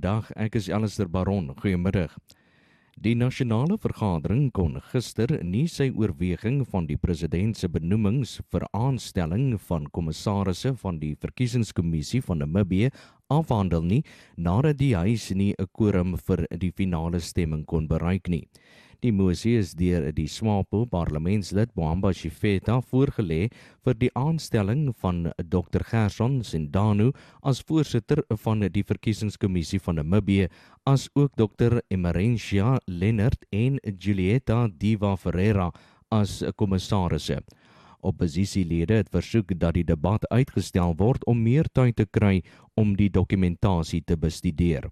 Goeiemiddag, ek is Alistair Baron. Goeiemiddag. Die nasionale vergadering kon gister nie sy oorweging van die president se benoemings vir aanstelling van kommissarisse van die verkiesingskommissie van Namibië afhandel nie, nadat die huis nie 'n quorum vir die finale stemming kon bereik nie. Die mosie is deur die SWAPO parlementslid Bohamba Shifeta voorgelê vir die aanstelling van Dr. Gerson Sindanu as voorsitter van die verkiesingskommissie van Namibië, as ook Dr. Emerentia Leonard en Julieta Diva Ferreira as kommissarisse. Oppositielede het versoek dat die debat uitgestel word om meer tyd te kry om die dokumentasie te bestudeer.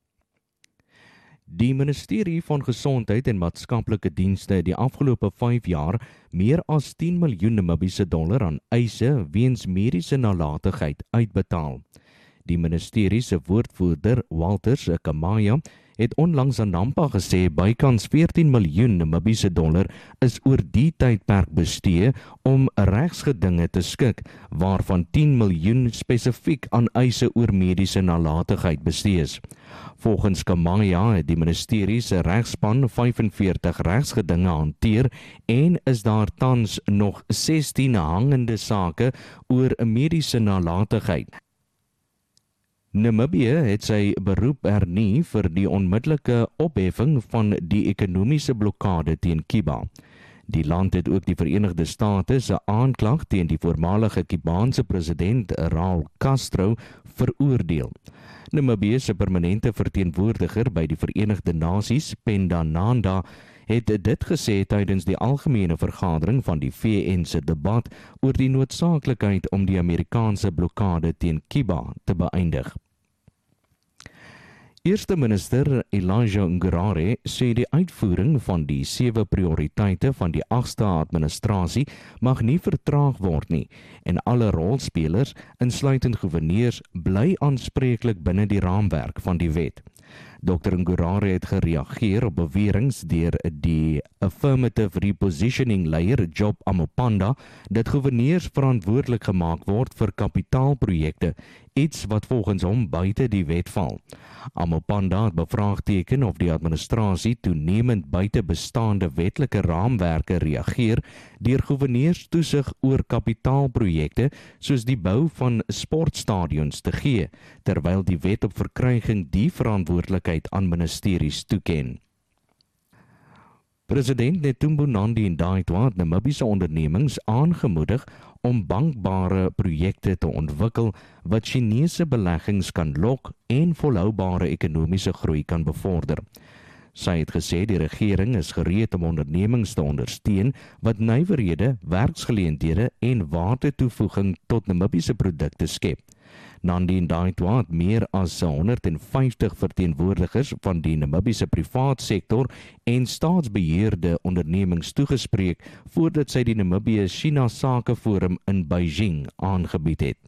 Die Ministerie van Gesondheid en Maatskaplike Dienste het die afgelope 5 jaar meer as 10 miljoen Namibiese dollar aan eise weens mediese nalatigheid uitbetaal. Die ministerie se woordvoerder, Walters Kamaya, het onlangs aan Nampa gesê bykans 14 miljoen Namibiese dollar is oor die tydperk bestee om regsgedinge te skik, waarvan 10 miljoen spesifiek aan eise oor mediese nalatigheid bestee is. Volgens Kamaya het die ministerie se regspan 45 regsgedinge hanteer en is daar tans nog 16 hangende sake oor 'n mediese nalatigheid. Namibië het sy beroep hernie vir die onmiddellike opheffing van die ekonomiese blokkade teen Cuba. Die land het ook die Verenigde State se aanklag teen die voormalige Cubaanse president Raul Castro veroordeel. Namibië se permanente verteenwoordiger by die Verenigde Nasies, Penda Nanda, het dit gesê tydens die algemene vergadering van die VN se debat oor die noodsaaklikheid om die Amerikaanse blokkade teen Cuba te beëindig. Eerste minister Elijah Ngurare sê die uitvoering van die 7 prioriteite van die 8ste administrasie mag nie vertraag word nie en alle rolspelers, insluitend gouverneurs, bly aanspreeklik binne die raamwerk van die wet. Dr. Ngurare het gereageer op beweringe deur die Affirmative Repositioning leier Job Amopanda dat gouverneurs verantwoordelik gemaak word vir kapitaalprojekte, iets wat volgens hom buite die wet val. Amopanda het bevraagteken of die administrasie toenemend buite bestaande wetlike raamwerke reageer deur gouverneurs toesig oor kapitaalprojekte soos die bou van sportstadions te gee, terwyl die wet op verkryging die verantwoordelikheid aan ministeries toeken. President Netumbo Nandi Ndaitwah het Namibiese ondernemings aangemoedig om bankbare projekte te ontwikkel wat Chinese beleggings kan lok en volhoubare ekonomiese groei kan bevorder. Sy het gesê die regering is gereed om ondernemings te ondersteun wat nywerhede, werksgeleenthede en waardetoevoeging tot Namibiese produkte skep. Nandi Ndaitwah het meer as 150 verteenwoordigers van die Namibiese privaat sektor en staatsbeheerde ondernemings toegespreek voordat sy die Namibië-China Sakeforum in Beijing aangebied het.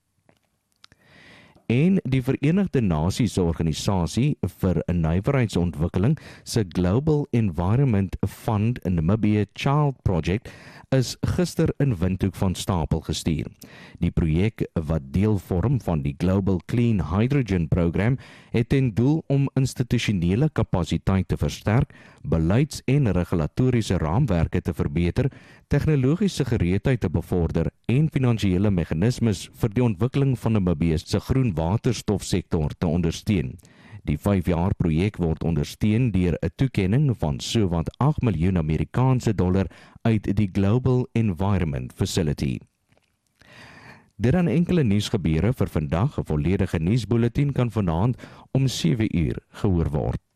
En die Verenigde Nasies Organisasie vir Nywerheidsontwikkeling se Global Environment Fund in Namibia Child Project is gister in Windhoek van stapel gestuur. Die projek, wat deel vorm van die Global Clean Hydrogen Program, het ten doel om institusionele kapasiteit te versterk, beleids- en regulatoriese raamwerke te verbeter, tegnologiese gereedheid te bevorder en finansiële meganismes vir die ontwikkeling van Namibië se groen waterstofsektor te ondersteun. Die 5-jaar projek word ondersteun deur 'n toekenning van sowat 8 miljoen Amerikaanse dollar uit die Global Environment Facility. Dit aan enkele nuusgebeure vir vandag. 'n volledige nuusbulletin kan vanaand om 7 uur gehoor word.